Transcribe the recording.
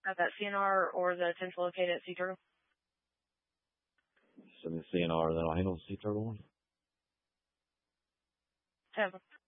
have that CNR or the 10 to locate at Sea Turtle? Send me the CNR, then I'll handle the Sea Turtle one. 10.